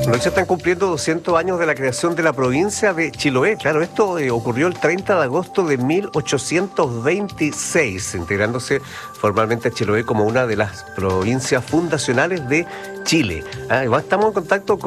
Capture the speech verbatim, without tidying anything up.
Hoy se están cumpliendo doscientos años de la creación de la provincia de Chiloé. Claro, esto eh, ocurrió el treinta de agosto de mil ochocientos veintiséis, integrándose formalmente a Chiloé como una de las provincias fundacionales de Chile. Ah, igual estamos en contacto con